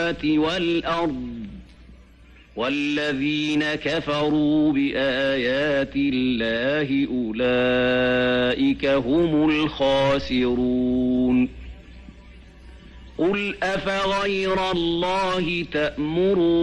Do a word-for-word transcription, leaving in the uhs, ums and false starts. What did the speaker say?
السماوات والأرض والذين كفروا بآيات الله أولئك هم الخاسرون قل أفغير الله تأمرون